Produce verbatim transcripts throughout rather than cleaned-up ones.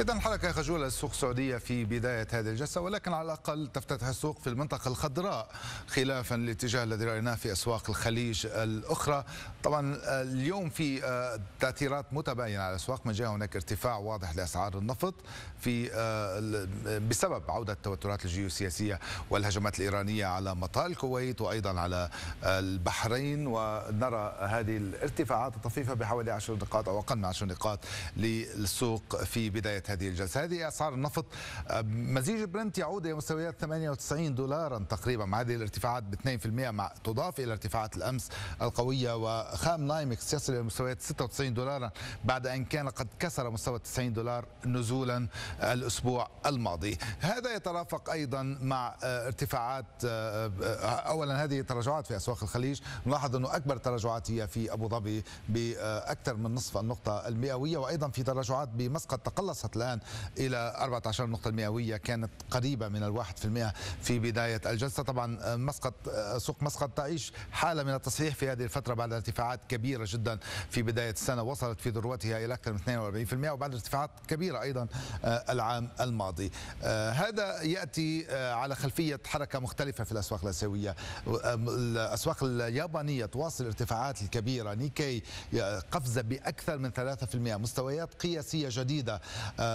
إذا حركة خجولة للسوق السعودية في بداية هذه الجلسة، ولكن على الأقل تفتتح السوق في المنطقة الخضراء خلافا للاتجاه الذي رأيناه في أسواق الخليج الأخرى. طبعا اليوم في تأثيرات متباينة على الأسواق، من جهة هناك ارتفاع واضح لأسعار النفط في بسبب عودة التوترات الجيوسياسية والهجمات الإيرانية على مطار الكويت وأيضا على البحرين، ونرى هذه الارتفاعات الطفيفة بحوالي عشر نقاط أو أقل من عشر نقاط للسوق في بداية هذه الجلسة. هذه أسعار النفط. مزيج برنت يعود إلى مستويات ثمانية وتسعين دولارا تقريبا، مع هذه الارتفاعات ب اثنين بالمئة، مع تضاف إلى ارتفاعات الأمس القوية. وخام نايمكس يصل إلى مستويات ستة وتسعين دولارا بعد أن كان قد كسر مستوى تسعين دولار نزولا الأسبوع الماضي. هذا يترافق أيضا مع ارتفاعات. أولا هذه تراجعات في أسواق الخليج، نلاحظ أنه أكبر تراجعات هي في أبو ظبي بأكثر من نصف النقطة المئوية، وأيضا في تراجعات بمسقط تقلصت الآن إلى أربعة عشر نقطة المئوية، كانت قريبة من الواحد في المئة في بداية الجلسة. طبعا مسقط سوق مسقط تعيش حالة من التصحيح في هذه الفترة بعد ارتفاعات كبيرة جدا في بداية السنة وصلت في ذروتها إلى أكثر من اثنين وأربعين بالمئة، وبعد ارتفاعات كبيرة أيضا العام الماضي. هذا يأتي على خلفية حركة مختلفة في الأسواق الآسيوية. الأسواق اليابانية تواصل الارتفاعات الكبيرة، نيكي قفزة بأكثر من ثلاثة بالمئة، مستويات قياسية جديدة.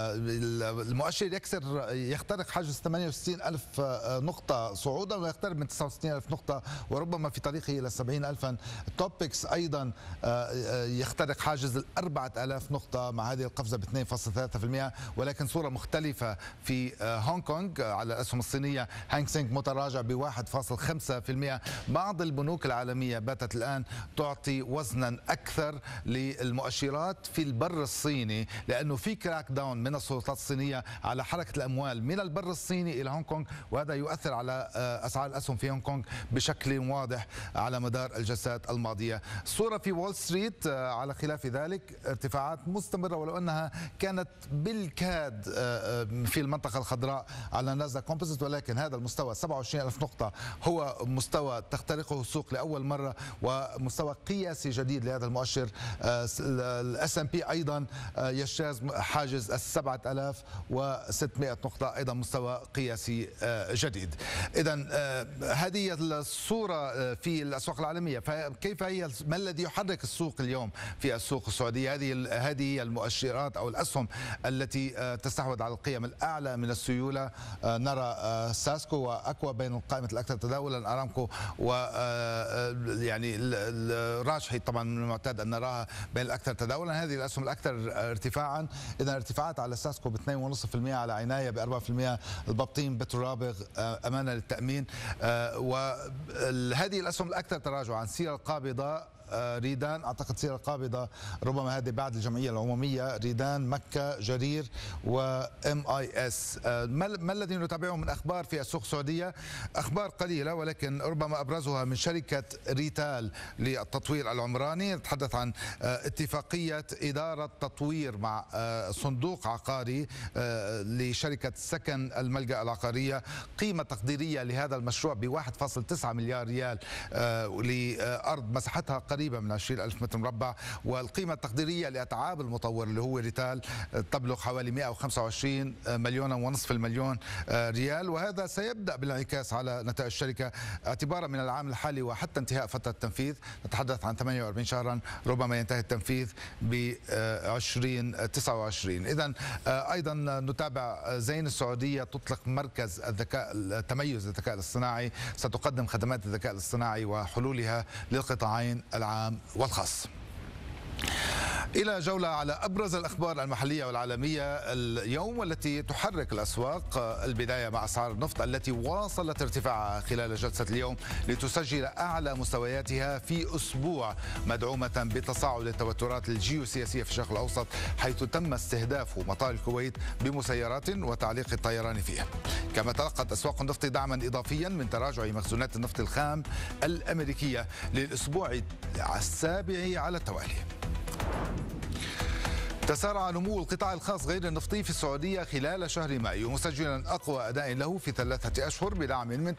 المؤشر يكسر يخترق حاجز ثمانية وستين ألف نقطة صعودا ويقترب من تسعة وستين ألف نقطة وربما في طريقه إلى سبعين ألفا. توبكس أيضا يخترق حاجز أربعة آلاف نقطة مع هذه القفزة ب اثنين فاصلة ثلاثة بالمئة، ولكن صورة مختلفة في هونغ كونغ. على الأسهم الصينية هانغ سينغ متراجع ب واحد فاصلة خمسة بالمئة. بعض البنوك العالمية باتت الآن تعطي وزنا أكثر للمؤشرات في البر الصيني، لأنه في كراك داون من السلطات الصينية على حركة الأموال من البر الصيني إلى هونغ كونغ، وهذا يؤثر على أسعار الأسهم في هونغ كونغ بشكل واضح على مدار الجلسات الماضية. الصورة في وول ستريت على خلاف ذلك، ارتفاعات مستمرة ولو أنها كانت بالكاد في المنطقة الخضراء على ناسداك كومبوزيت، ولكن هذا المستوى سبعة وعشرين ألف نقطة هو مستوى تخترقه السوق لأول مرة، ومستوى قياسي جديد لهذا المؤشر. الاس ام بي أيضا يجتاز حاجز السبعة آلاف وستمئة نقطة، أيضا مستوى قياسي جديد. إذا هذه الصورة في الأسواق العالمية. فكيف هي، ما الذي يحرك السوق اليوم في السوق السعودية؟ هذه هذه المؤشرات أو الأسهم التي تستحوذ على القيم الأعلى من السيولة. نرى ساسكو وأكوا بين قائمة الأكثر تداولا، أرامكو و يعني الراجحي طبعا من المعتاد أن نراها بين الأكثر تداولا. هذه الأسهم الأكثر ارتفاعا. إذا ارتفاعات على ساسكو ب اثنين فاصلة خمسة بالمئة، على عناية ب أربعة بالمئة، البابطين بترابغ أمانة للتأمين. وهذه الأسهم الأكثر تراجعا سيرة القابضة ريدان، اعتقد سيرة القابضة ربما هذه بعد الجمعية العمومية، ريدان، مكة، جرير، وام اي اس. ما الذي نتابعه من اخبار في السوق السعودية؟ اخبار قليلة ولكن ربما ابرزها من شركة ريتال للتطوير العمراني. نتحدث عن اتفاقية إدارة تطوير مع صندوق عقاري لشركة سكن الملجأ العقارية، قيمة تقديرية لهذا المشروع ب واحد فاصلة تسعة مليار ريال لأرض مساحتها قريبة من عشرين ألف متر مربع، والقيمة التقديرية لأتعاب المطور اللي هو ريتال تبلغ حوالي مئة وخمسة وعشرين مليون ونصف المليون ريال. وهذا سيبدأ بالانعكاس على نتائج الشركة اعتبارا من العام الحالي وحتى انتهاء فترة التنفيذ. نتحدث عن ثمانية وأربعين شهرا، ربما ينتهي التنفيذ ب ألفين وتسعة وعشرين. إذا أيضا نتابع زين السعودية تطلق مركز الذكاء التميز للذكاء الاصطناعي، ستقدم خدمات الذكاء الاصطناعي وحلولها للقطاعين العام والخاص. إلى جولة على أبرز الأخبار المحلية والعالمية اليوم والتي تحرك الأسواق. البداية مع أسعار النفط التي واصلت ارتفاعها خلال جلسة اليوم لتسجل أعلى مستوياتها في أسبوع، مدعومة بتصاعد التوترات الجيوسياسية في الشرق الأوسط، حيث تم استهداف مطار الكويت بمسيرات وتعليق الطيران فيها. كما تلقت أسواق النفط دعما إضافيا من تراجع مخزونات النفط الخام الأمريكية للأسبوع السابع على التوالي. تسارع نمو القطاع الخاص غير النفطي في السعودية خلال شهر مايو، مسجلا أقوى أداء له في ثلاثة أشهر بدعم من